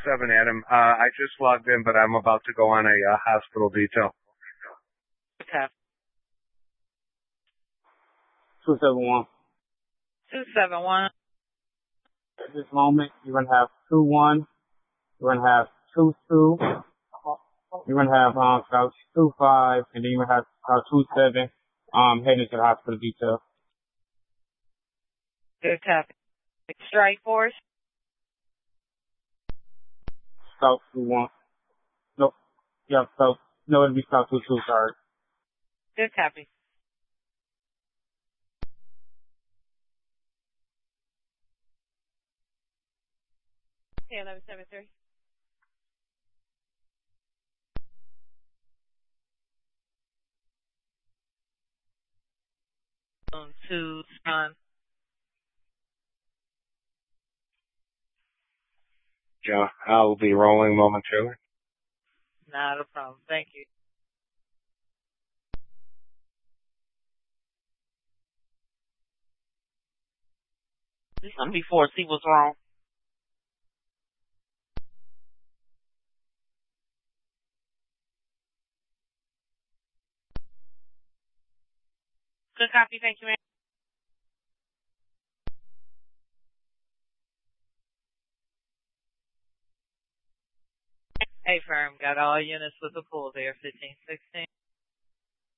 7, Adam. I just logged in, but I'm about to go on a hospital detail. Okay. 271. 271. At this moment, you're going to have 2-1. You're going to have 2-2. You're going to have about 2-5, and then you're going to have about 2-7 heading to the hospital detail. Good copy. Strike force. South 2-1. Nope. Yeah, South. No, it'll be South 2-2, sorry. Good copy. Okay, 1173. To John. Yeah, I'll be rolling momentarily. Not a problem. Thank you. This one before, see what's wrong. Good copy. Thank you, ma'am. Hey, firm. Got all units with the pool there, 1516.